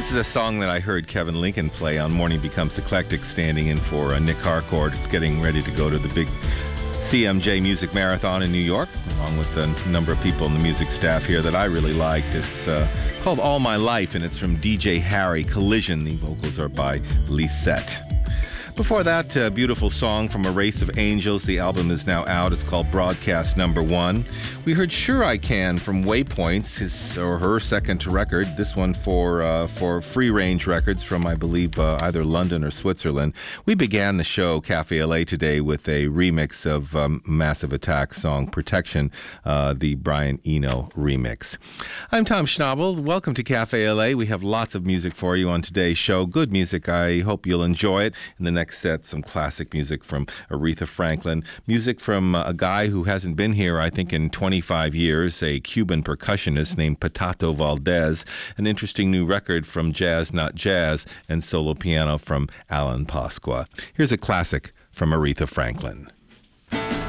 This is a song that I heard Kevin Lincoln play on Morning Becomes Eclectic, standing in for Nick Harcourt. It's getting ready to go to the big CMJ Music Marathon in New York, along with a number of people in the music staff here that I really liked. It's called All My Life, and it's from DJ Harry Collision. The vocals are by Lisette. Before that, a beautiful song from A Race of Angels. The album is now out. It's called Broadcast Number 1. We heard Sure I Can from Waypoints, his or her second record. This one for Free Range Records from, I believe, either London or Switzerland. We began the show, Cafe LA, today with a remix of Massive Attack song Protection, the Brian Eno remix. I'm Tom Schnabel. Welcome to Cafe LA. We have lots of music for you on today's show. Good music. I hope you'll enjoy it. In the next set, some classic music from Aretha Franklin, music from a guy who hasn't been here, I think, in 25 years, a Cuban percussionist named Patato Valdez, an interesting new record from Jazz Not Jazz, and solo piano from Alan Pasqua. Here's a classic from Aretha Franklin.